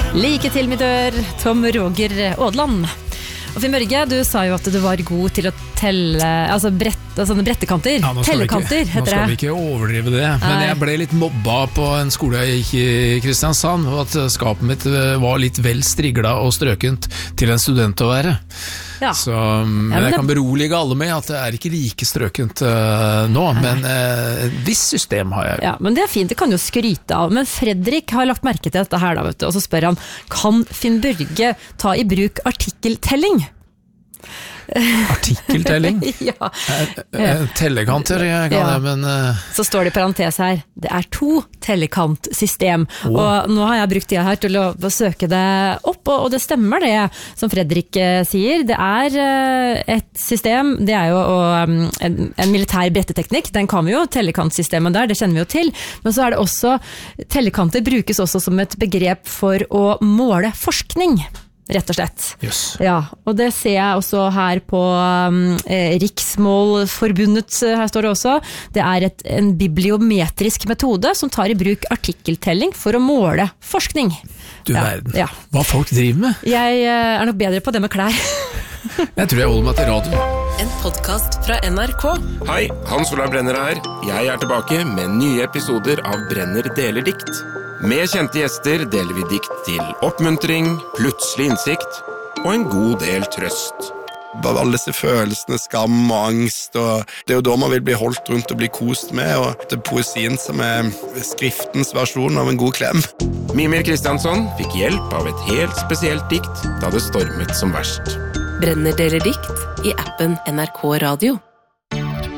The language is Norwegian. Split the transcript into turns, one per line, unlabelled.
Like til min dør, Tom Roger Ådland. Og Finn Børge, du sa jo at du var god til å telle, altså sånne brettekanter, tellekanter heter det.
Nå skal vi ikke overdrive det, men jeg ble litt mobba på en skole jeg gikk i Kristiansand, og at skapet mitt var litt vel strigla og strøkent til en student å være. Ja. Så jeg kan berolige alle med at det er ikke like strøkent nå, men et visst system har jeg.
Ja, men det er fint, det kan jo skryte av. Men Fredrik har lagt merke til dette her da, vet du, og så spør han, kan Finn Børge ta i bruk artikkeltelling?
Artikkeltelling?
Ja.
Tellekanter kan jeg, men
så står det i parentes her, det er 2 tellekantsystem, og nå har jeg brukt tida her til å søke det opp, og det stemmer det som Fredrik sier. Det er et system, det er jo en militær bretteteknikk, den kan vi jo, tellekantsystemet der, det kjenner vi jo til, men så er det også, tellekanter brukes også som et begrep for å måle forskning, rett og slett.
Yes.
Ja, og det ser jeg også her på Riksmålforbundet, her står det også. Det er en bibliometrisk metode som tar i bruk artikkeltelling for å måle forskning.
Du verden, hva folk driver med?
Jeg er nok bedre på det med klær.
Jeg tror jeg holder meg til radio.
En podcast fra NRK.
Hei, Hans Olav Brenner her. Jeg er tilbake med nye episoder av Brenner deler dikt. Med kjente gjester deler vi dikt til oppmuntring, plutselig innsikt og en god del trøst.
Alle disse følelsene, skam og angst, og det er jo da man vil bli holdt rundt og bli kost med, og det er poesien som er skriftens versjon av en god klem.
Mimir Kristiansson fikk hjelp av et helt spesielt dikt da det stormet som verst.
Brenner deler dikt i appen NRK Radio.